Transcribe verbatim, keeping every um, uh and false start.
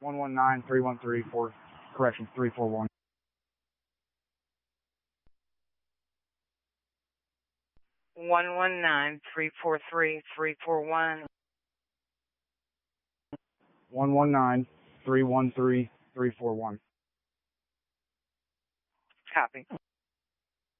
one one nine, three one three, four, correction, three four one. One one nine three four three three four one. One one nine, three one three, three four one. Copy.